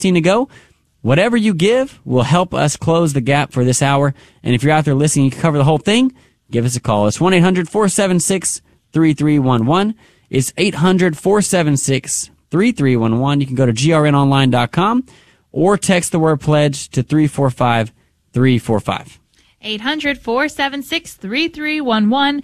to go. Whatever you give will help us close the gap for this hour. And if you're out there listening, you can cover the whole thing, give us a call. It's 1-800-476-3311. It's 800-476-3311. You can go to grnonline.com or text the word pledge to 345-345. 800-476-3311,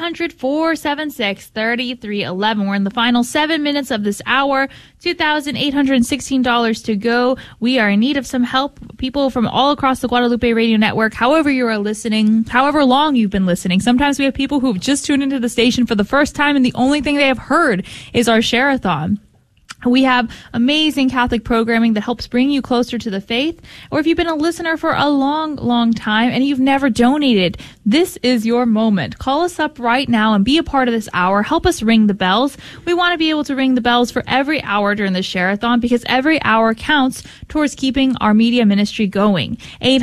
800-476-3311. We're in the final 7 minutes of this hour, $2,816 to go. We are in need of some help. People from all across the Guadalupe Radio Network, however you are listening, however long you've been listening. Sometimes we have people who've just tuned into the station for the first time and the only thing they have heard is our share-a-thon. We have amazing Catholic programming that helps bring you closer to the faith. Or if you've been a listener for a long, long time and you've never donated, this is your moment. Call us up right now and be a part of this hour. Help us ring the bells. We want to be able to ring the bells for every hour during the share-a-thon because every hour counts towards keeping our media ministry going.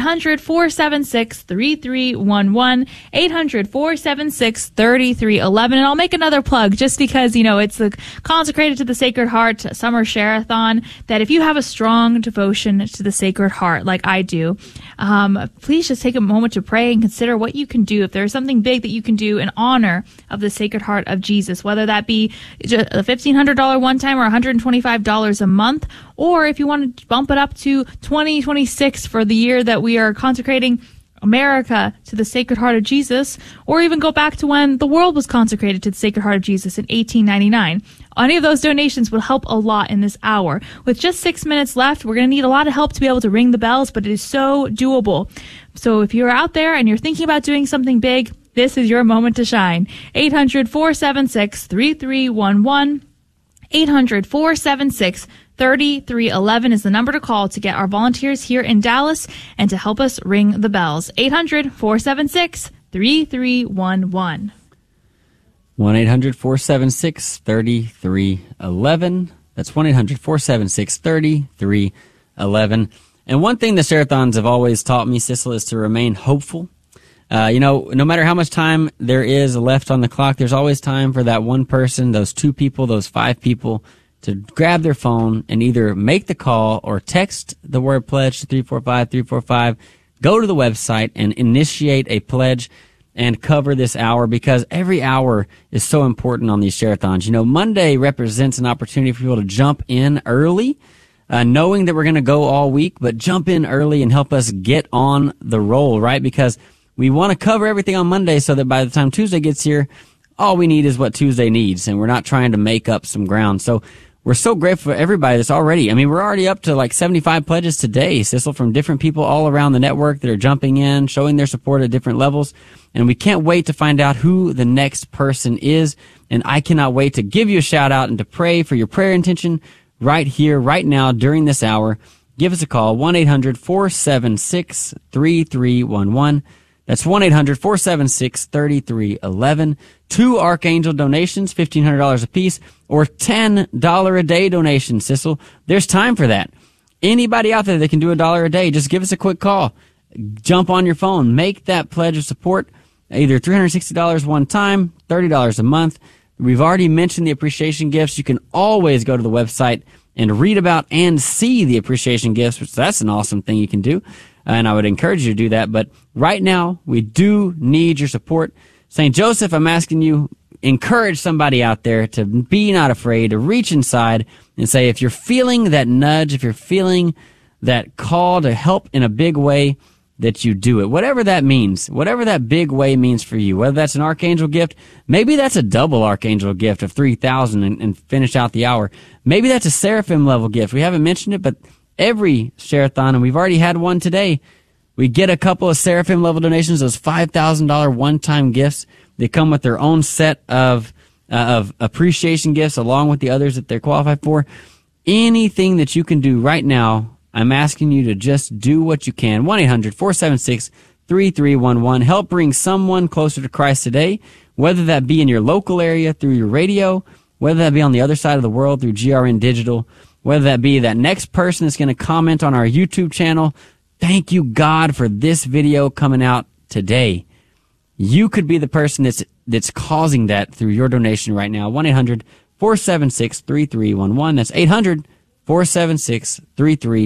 800-476-3311, 800-476-3311. And I'll make another plug just because, it's the Consecrated to the Sacred Heart Summer Share-a-thon, that if you have a strong devotion to the Sacred Heart like I do, please just take a moment to pray and consider what you can do. If there's something big that you can do in honor of the Sacred Heart of Jesus, whether that be a $1,500 one-time or $125 a month, or if you want to bump it up to 2026 for the year that we are consecrating America to the Sacred Heart of Jesus, or even go back to when the world was consecrated to the Sacred Heart of Jesus in 1899. Any of those donations will help a lot in this hour. With just 6 minutes left, we're going to need a lot of help to be able to ring the bells, but it is so doable. So if you're out there and you're thinking about doing something big, this is your moment to shine. 800-476-3311, 800-476-3311 is the number to call to get our volunteers here in Dallas and to help us ring the bells. 800-476-3311. 1-800-476-3311. That's 1-800-476-3311. And one thing the share-a-thons have always taught me, Sissel, is to remain hopeful. No matter how much time there is left on the clock, there's always time for that one person, those two people, those five people to grab their phone and either make the call or text the word pledge to 345-345, go to the website and initiate a pledge and cover this hour, because every hour is so important on these share-a-thons. Monday represents an opportunity for people to jump in early, knowing that we're going to go all week, but jump in early and help us get on the roll, right? Because we want to cover everything on Monday so that by the time Tuesday gets here, all we need is what Tuesday needs, and we're not trying to make up some ground. So we're so grateful for everybody that's already, we're already up to like 75 pledges today, Sissel, from different people all around the network that are jumping in, showing their support at different levels. And we can't wait to find out who the next person is. And I cannot wait to give you a shout out and to pray for your prayer intention right here, right now, during this hour. Give us a call, 1-800-476-3311. That's 1-800-476-3311. 2 Archangel donations, $1,500 a piece, or $10 a day donations, Sissel. There's time for that. Anybody out there that can do $1 a day, just give us a quick call. Jump on your phone. Make that pledge of support, either $360 one time, $30 a month. We've already mentioned the appreciation gifts. You can always go to the website and read about and see the appreciation gifts, which that's an awesome thing you can do. And I would encourage you to do that. But right now, we do need your support. St. Joseph, I'm asking you, encourage somebody out there to be not afraid, to reach inside and say, if you're feeling that nudge, if you're feeling that call to help in a big way, that you do it. Whatever that means, whatever that big way means for you, whether that's an archangel gift, maybe that's a double archangel gift of 3,000 and finish out the hour. Maybe that's a seraphim level gift. We haven't mentioned it, but every share-a-thon, and we've already had one today, we get a couple of seraphim level donations, those $5,000 one-time gifts. They come with their own set of appreciation gifts along with the others that they're qualified for. Anything that you can do right now, I'm asking you to just do what you can. 1-800-476-3311. Help bring someone closer to Christ today, whether that be in your local area through your radio, whether that be on the other side of the world through GRN Digital, whether that be that next person that's going to comment on our YouTube channel. Thank you, God, for this video coming out today. You could be the person that's causing that through your donation right now. 1-800-476-3311. That's 476-33